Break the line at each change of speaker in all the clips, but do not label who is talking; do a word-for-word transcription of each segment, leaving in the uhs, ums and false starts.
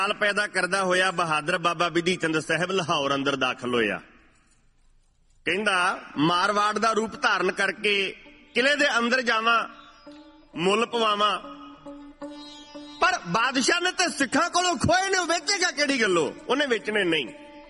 ਨਾਲ ਪੈਦਾ ਕਰਦਾ ਹੋਇਆ ਬਹਾਦਰ ਬਾਬਾ ਬਿਧੀ ਚੰਦ ਸਾਹਿਬ ਲਾਹੌਰ ਅੰਦਰ ਦਾਖਲ ਹੋਇਆ। ਕਹਿੰਦਾ ਮਾਰਵਾੜ ਦਾ ਰੂਪ ਧਾਰਨ ਕਰਕੇ ਕਿਲੇ ਦੇ ਅੰਦਰ ਜਾਵਾਂ, ਮੁੱਲ ਪਵਾਵਾਂ, ਪਰ ਬਾਦਸ਼ਾਹ ਨੇ ਤੇ ਸਿੱਖਾਂ ਕੋਲੋਂ ਖੋਏ ਨੇ, ਵੇਚੇਗਾ ਕਿਹੜੀ ਗੱਲੋਂ? ਉਹਨੇ ਵੇਚਣੇ ਨਹੀਂ।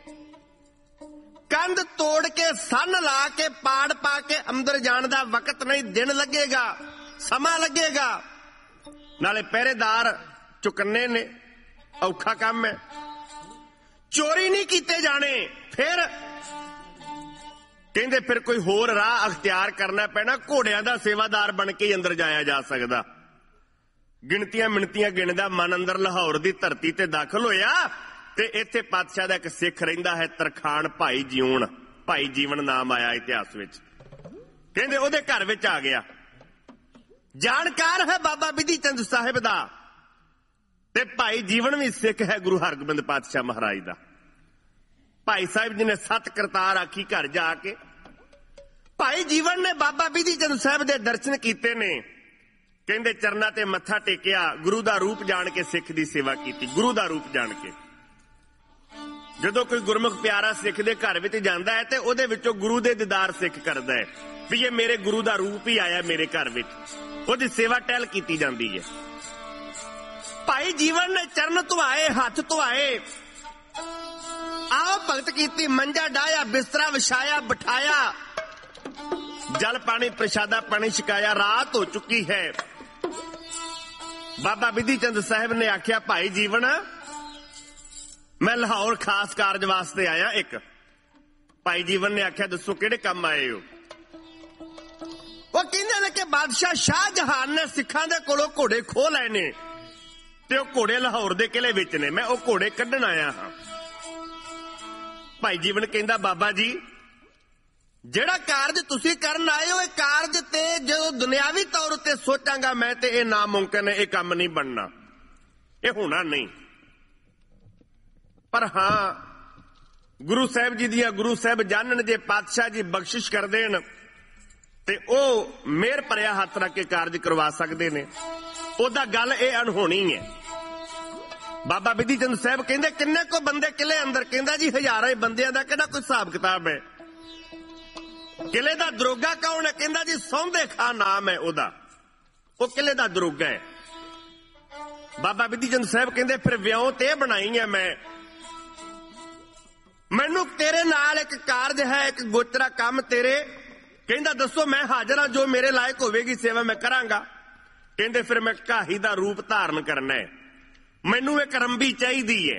ਕੰਧ ਤੋੜ ਕੇ ਸੰਨ ਲਾ ਕੇ ਪਾੜ ਪਾ ਕੇ ਅੰਦਰ ਜਾਣ ਦਾ ਵਕਤ ਨਹੀਂ, ਦਿਨ ਲੱਗੇਗਾ, ਸਮਾਂ ਲੱਗੇਗਾ, ਨਾਲੇ ਪਹਿਰੇਦਾਰ ਚੁਕੰਨੇ ਨੇ, ਔਖਾ ਕੰਮ ਹੈ, ਚੋਰੀ ਨਹੀਂ ਕੀਤੇ ਜਾਣੇ। ਫਿਰ ਕਹਿੰਦੇ ਫਿਰ ਕੋਈ ਹੋਰ ਰਾਹ ਅਖਤਿਆਰ ਕਰਨਾ ਪੈਣਾ, ਘੋੜਿਆਂ ਦਾ ਸੇਵਾਦਾਰ ਬਣ ਕੇ ਅੰਦਰ ਜਾਇਆ ਜਾ ਸਕਦਾ। ਗਿਣਤੀਆਂ ਮਿਣਤੀਆਂ ਗਿਣਦਾ ਮਨ ਅੰਦਰ ਲਾਹੌਰ ਦੀ ਧਰਤੀ ਤੇ ਦਾਖਲ ਹੋਇਆ ਤੇ ਇੱਥੇ ਪਾਤਸ਼ਾਹ ਦਾ ਇੱਕ ਸਿੱਖ ਰਹਿੰਦਾ ਹੈ, ਤਰਖਾਣ ਭਾਈ ਜੀਵਨ, ਭਾਈ ਜੀਵਨ ਨਾਮ ਆਇਆ ਇਤਿਹਾਸ ਵਿੱਚ। ਕਹਿੰਦੇ ਉਹਦੇ ਘਰ ਵਿੱਚ ਆ ਗਿਆ। ਜਾਣਕਾਰ ਹੈ ਬਾਬਾ ਬਿਧੀ ਚੰਦ ਸਾਹਿਬ ਦਾ, ਤੇ ਭਾਈ ਜੀਵਨ ਵੀ ਸਿੱਖ ਹੈ ਗੁਰੂ ਹਰਗੋਬਿੰਦ ਪਾਤਸ਼ਾਹ ਮਹਾਰਾਜ ਦਾ। ਭਾਈ ਸਾਹਿਬ ਜੀ ਨੇ ਸੱਤ ਕਰਤਾਰ ਆਖੀ ਘਰ ਜਾ ਕੇ। ਭਾਈ ਜੀਵਨ ਨੇ ਬਾਬਾ ਬਿਧੀ ਚੰਦ ਸਾਹਿਬ ਦੇ ਦਰਸ਼ਨ ਕੀਤੇ ਨੇ। ਕਹਿੰਦੇ ਚਰਨਾਂ ਤੇ ਮੱਥਾ ਟੇਕਿਆ, ਗੁਰੂ ਦਾ ਰੂਪ ਜਾਣ ਕੇ ਸਿੱਖ ਦੀ ਸੇਵਾ ਕੀਤੀ, ਗੁਰੂ ਦਾ ਰੂਪ ਜਾਣ ਕੇ। ਜਦੋਂ ਕੋਈ ਗੁਰਮੁਖ ਪਿਆਰਾ ਸਿੱਖ ਦੇ ਘਰ ਵਿੱਚ ਜਾਂਦਾ ਹੈ ਤੇ ਉਹਦੇ ਵਿੱਚੋਂ ਗੁਰੂ ਦੇ ਦੀਦਾਰ ਸਿੱਖ ਕਰਦਾ ਹੈ ਵੀ ਇਹ ਮੇਰੇ ਗੁਰੂ ਦਾ ਰੂਪ ਹੀ ਆਇਆ ਮੇਰੇ ਘਰ ਵਿੱਚ, ਉਹਦੀ ਸੇਵਾ ਟਹਿਲ ਕੀਤੀ ਜਾਂਦੀ ਹੈ। ਭਾਈ ਜੀਵਨ ਨੇ ਚਰਨ ਧੁਆਏ, ਹੱਥ ਧੁਆਏ, ਆਓ ਭਗਤ ਕੀਤੀ, ਮੰਜਾ ਡਾਇਆ, ਬਿਸਤਰਾ ਵਿਛਾਇਆ, ਬਿਠਾਇਆ, ਜਲ ਪਾਣੀ ਪ੍ਰਸ਼ਾਦਾ ਪਾਣੀ ਛਕਾਇਆ। ਰਾਤ ਹੋ ਚੁੱਕੀ ਹੈ। ਬਾਬਾ ਬਿਧੀ ਚੰਦ ਸਾਹਿਬ ਨੇ ਆਖਿਆ ਭਾਈ ਜੀਵਨ ਮੈਂ ਲਾਹੌਰ ਖਾਸ ਕਾਰਜ ਵਾਸਤੇ ਆਇਆ ਇੱਕ। ਭਾਈ ਜੀਵਨ ਨੇ ਆਖਿਆ ਦੱਸੋ ਕਿਹੜੇ ਕੰਮ ਆਏ ਹੋ? ਉਹ ਕਹਿੰਦੇ ਨੇ ਕਿ ਬਾਦਸ਼ਾਹ ਸ਼ਾਹਜਹਾਨ ਨੇ ਸਿੱਖਾਂ ਦੇ ਕੋਲੋਂ ਘੋੜੇ ਖੋਹ ਲਏ ਨੇ ਤੇ ਉਹ ਘੋੜੇ ਲਾਹੌਰ ਦੇ ਕਿਲੇ ਵਿੱਚ ਨੇ, ਮੈਂ ਉਹ ਘੋੜੇ ਕੱਢਣ ਆਇਆ ਹਾਂ। ਭਾਈ ਜੀਵਨ ਕਹਿੰਦਾ ਬਾਬਾ ਜੀ ਜਿਹੜਾ ਕਾਰਜ ਤੁਸੀਂ ਕਰਨ ਆਏ ਹੋ, ਇਹ ਕਾਰਜ ਤੇ ਜਦੋਂ ਦੁਨਿਆਵੀ ਤੌਰ ਉੱਤੇ ਸੋਚਾਂਗਾ ਮੈਂ ਤੇ ਇਹ ਨਾਮੁਮਕਿਨ ਹੈ, ਇਹ ਕੰਮ ਨਹੀਂ ਬਣਨਾ, ਇਹ ਹੋਣਾ ਨਹੀਂ। ਪਰ ਹਾਂ ਗੁਰੂ ਸਾਹਿਬ ਜੀ ਦੀਆਂ ਗੁਰੂ ਸਾਹਿਬ ਜਾਣਨ, ਜੇ ਪਾਤਸ਼ਾਹ ਜੀ ਬਖਸ਼ਿਸ਼ ਕਰ ਦੇਣ ਤੇ ਉਹ ਮਿਹਰ ਭਰਿਆ ਹੱਥ ਰੱਖ ਕੇ ਕਾਰਜ ਕਰਵਾ ਸਕਦੇ ਨੇ। ਉਹਦਾ ਗੱਲ ਇਹ ਅਣਹੋਣੀ ਹੈ। ਬਾਬਾ ਬਿਧੀ ਚੰਦ ਸਾਹਿਬ ਕਹਿੰਦੇ ਕਿੰਨੇ ਕੋ ਬੰਦੇ ਕਿਲੇ ਅੰਦਰ? ਕਹਿੰਦਾ ਜੀ ਹਜ਼ਾਰਾਂ ਹੀ ਬੰਦਿਆਂ ਦਾ ਕਿਹੜਾ ਕੋਈ ਹਿਸਾਬ ਕਿਤਾਬ ਹੈ। ਕਿਲੇ ਦਾ ਦਰੋਗਾ ਕੌਣ ਹੈ? ਕਹਿੰਦਾ ਜੀ ਸੌਂਦੇ ਖਾਂ ਨਾਮ ਹੈ ਉਹਦਾ, ਉਹ ਕਿਲੇ ਦਾ ਦਰੋਗਾ ਹੈ। ਬਾਬਾ ਬਿਧੀ ਚੰਦ ਸਾਹਿਬ ਕਹਿੰਦੇ ਫਿਰ ਵਿਉਂ ਤੇ ਬਣਾਈ ਹੈ ਮੈਂ, ਮੈਨੂੰ ਤੇਰੇ ਨਾਲ ਇੱਕ ਕਾਰਜ ਹੈ, ਇੱਕ ਗੋਚਰਾ ਕੰਮ ਤੇਰੇ। ਕਹਿੰਦਾ ਦੱਸੋ, ਮੈਂ ਹਾਜ਼ਰ ਹਾਂ, ਜੋ ਮੇਰੇ ਲਾਇਕ ਹੋਵੇਗੀ ਸੇਵਾ ਮੈਂ ਕਰਾਂਗਾ। ਕਹਿੰਦੇ ਫਿਰ ਮੈਂ ਘਾਹੀ ਦਾ ਰੂਪ ਧਾਰਨ ਕਰਨਾ ਹੈ, ਮੈਨੂੰ ਇੱਕ ਰੰਬੀ ਚਾਹੀਦੀ ਹੈ,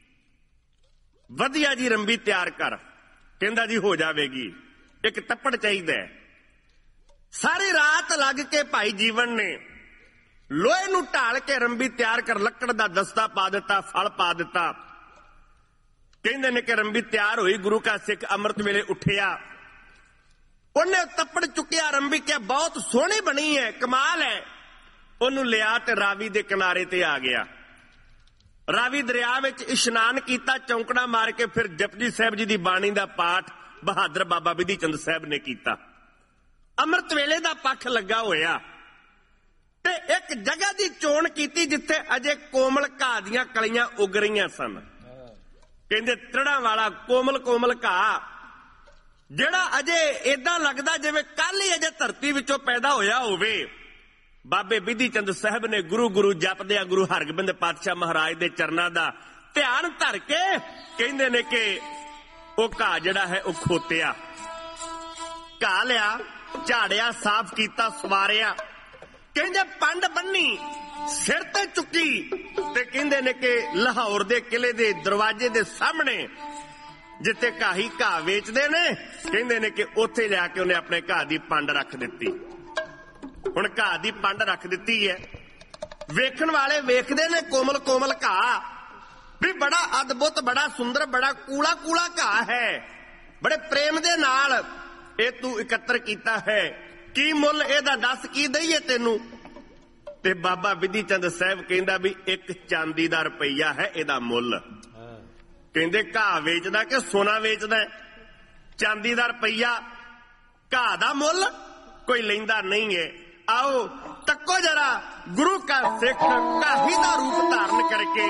ਵਧੀਆ ਜੀ ਰੰਬੀ ਤਿਆਰ ਕਰ। ਕਹਿੰਦਾ ਜੀ ਹੋ ਜਾਵੇਗੀ। ਇੱਕ ਤੱਪੜ ਚਾਹੀਦਾ ਹੈ। ਸਾਰੀ ਰਾਤ ਲੱਗ ਕੇ ਭਾਈ ਜੀਵਨ ਨੇ ਲੋਹੇ ਨੂੰ ਢਾਲ ਕੇ ਰੰਬੀ ਤਿਆਰ ਕਰ, ਲੱਕੜ ਦਾ ਦਸਤਾ ਪਾ ਦਿੱਤਾ, ਫਲ ਪਾ ਦਿੱਤਾ। ਕਹਿੰਦੇ ਨੇ ਕਿ ਰੰਬੀ ਤਿਆਰ ਹੋਈ। ਗੁਰੂ ਕਾ ਸਿੱਖ ਅੰਮ੍ਰਿਤ ਵੇਲੇ ਉੱਠਿਆ, ਉਹਨੇ ਤੱਪੜ ਚੁੱਕਿਆ, ਰੰਬੀ ਕਿਹਾ ਬਹੁਤ ਸੋਹਣੀ ਬਣੀ ਹੈ, ਕਮਾਲ ਹੈ। ਉਹਨੂੰ ਲਿਆ ਤੇ ਰਾਵੀ ਦੇ ਕਿਨਾਰੇ ਤੇ ਆ ਗਿਆ। ਰਾਵੀ ਦਰਿਆ ਵਿੱਚ ਇਸ਼ਨਾਨ ਕੀਤਾ, ਚੌਂਕੜਾ ਮਾਰ ਕੇ ਫਿਰ ਜਪਜੀ ਸਾਹਿਬ ਜੀ ਦੀ ਬਾਣੀ ਦਾ ਪਾਠ ਬਹਾਦਰ ਬਾਬਾ ਬਿਧੀ ਚੰਦ ਸਾਹਿਬ ਨੇ ਕੀਤਾ। ਅੰਮ੍ਰਿਤ ਵੇਲੇ ਦਾ ਪੱਖ ਲੱਗਾ ਹੋਇਆ ਤੇ ਇੱਕ ਜਗ੍ਹਾ ਦੀ ਚੋਣ ਕੀਤੀ ਜਿੱਥੇ ਅਜੇ ਕੋਮਲ ਘਾਹ ਦੀਆਂ ਕਲੀਆਂ ਉੱਗ ਰਹੀਆਂ ਸਨ। ਕਹਿੰਦੇ ਤੜਾਂ ਵਾਲਾ ਕੋਮਲ ਕੋਮਲ ਘਾਹ ਜਿਹੜਾ ਅਜੇ ਏਦਾਂ ਲੱਗਦਾ ਜਿਵੇਂ ਕੱਲ ਹੀ ਅਜੇ ਧਰਤੀ ਵਿੱਚੋਂ ਪੈਦਾ ਹੋਇਆ ਹੋਵੇ। ਬਾਬੇ ਬਿਧੀ ਚੰਦ ਸਾਹਿਬ ਨੇ ਗੁਰੂ ਗੁਰੂ ਜਪਦੇ ਆ ਗੁਰੂ ਹਰਗੋਬਿੰਦ ਪਾਤਸ਼ਾਹ ਮਹਾਰਾਜ ਦੇ ਚਰਨਾਂ ਦਾ ਧਿਆਨ ਧਰ ਕੇ ਕਹਿੰਦੇ ਨੇ ਕਿ ਉਹ ਘਾਹ ਜਿਹੜਾ ਹੈ ਉਹ ਖੋਤਿਆ, ਘਾਹ ਲਿਆ, ਝਾੜਿਆ, ਸਾਫ਼ ਕੀਤਾ, ਸਵਾਰਿਆ। ਕਹਿੰਦੇ ਪੰਡ ਬੰਨੀ, ਸਿਰ ਤੇ ਚੁੱਕੀ ਤੇ ਕਹਿੰਦੇ ਨੇ ਕਿ ਲਾਹੌਰ ਦੇ ਕਿਲੇ ਦੇ ਦਰਵਾਜ਼ੇ ਦੇ ਸਾਹਮਣੇ ਜਿੱਥੇ ਘਾਹੀ ਘਾਹ ਵੇਚਦੇ ਨੇ, ਕਹਿੰਦੇ ਨੇ ਕਿ ਉੱਥੇ ਲਿਆ ਕੇ ਉਹਨੇ ਆਪਣੇ ਘਾਹ ਦੀ ਪੰਡ ਰੱਖ ਦਿੱਤੀ। ਹੁਣ ਘਾਹ ਦੀ ਪੰਡ ਰੱਖ ਦਿੱਤੀ ਹੈ। ਵੇਖਣ ਵਾਲੇ ਵੇਖਦੇ ਨੇ ਕੋਮਲ ਕੋਮਲ ਘਾਹ ਵੀ ਬੜਾ ਅਦਭੁਤ, ਬੜਾ ਸੁੰਦਰ, ਬੜਾ ਕੂਲਾ ਕੂਲਾ ਘਾਹ ਹੈ, ਬੜੇ ਪ੍ਰੇਮ ਦੇ ਨਾਲ ਇਹ ਤੂੰ ਇਕੱਤਰ ਕੀਤਾ ਹੈ, ਕੀ ਮੁੱਲ ਇਹਦਾ ਦੱਸ, ਕੀ ਦਈਏ ਤੈਨੂੰ? ਤੇ ਬਾਬਾ ਬਿਧੀ ਚੰਦ ਸਾਹਿਬ ਕਹਿੰਦਾ ਵੀ ਇੱਕ ਚਾਂਦੀ ਦਾ ਰੁਪਈਆ ਹੈ ਇਹਦਾ ਮੁੱਲ। ਕਹਿੰਦੇ ਘਾਹ ਵੇਚਦਾ ਕਿ ਸੋਨਾ ਵੇਚਦਾ? ਚਾਂਦੀ ਦਾ ਰੁਪਈਆ, ਘਾਹ ਦਾ ਮੁੱਲ ਕੋਈ ਲੈਂਦਾ ਨਹੀਂ ਹੈ। आओ तक्को जरा गुरु का सिख काही दा रूप धारण करके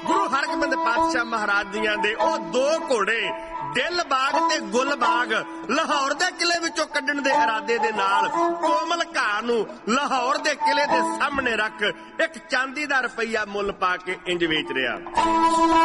ਗੁਰੂ ਹਰਗੋਬਿੰਦ ਪਾਤਸ਼ਾਹ ਮਹਾਰਾਜ ਦੀਆਂ ਦੇ ਉਹ ਦੋ ਘੋੜੇ ਦਿਲ ਬਾਗ ਤੇ ਗੁੱਲ ਬਾਗ ਲਾਹੌਰ ਦੇ ਕਿਲੇ ਵਿੱਚੋਂ ਕੱਢਣ ਦੇ ਇਰਾਦੇ ਦੇ ਨਾਲ ਕੋਮਲ ਘਾਹ ਨੂੰ ਲਾਹੌਰ ਦੇ ਕਿਲੇ ਦੇ ਸਾਹਮਣੇ ਰੱਖ ਇੱਕ ਚਾਂਦੀ ਦਾ ਰੁਪਈਆ ਮੁੱਲ ਪਾ ਕੇ ਇੰਜ ਵੇਚ ਰਿਹਾ।